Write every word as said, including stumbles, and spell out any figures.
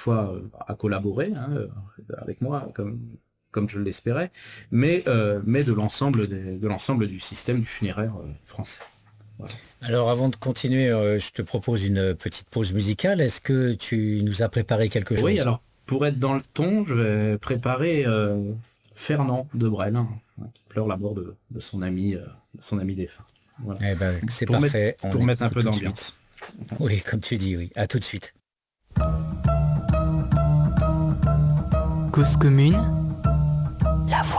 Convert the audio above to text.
fois euh, à collaborer hein, euh, avec moi, comme comme je l'espérais, mais euh, mais de l'ensemble des- de l'ensemble du système du funéraire euh, français. Voilà. Alors avant de continuer, euh, je te propose une petite pause musicale. Est-ce que tu nous as préparé quelque Oui, chose? alors pour être dans le ton, je vais préparer euh, Fernand de Brel, hein, qui pleure la mort de, de son ami, euh, de son ami défunt. Voilà. Eh ben, c'est Pour mettre parfait, on pour mettre un écoute peu tout de suite. d'ambiance. Oui, comme tu dis, oui. À tout de suite. Cause commune, la voix.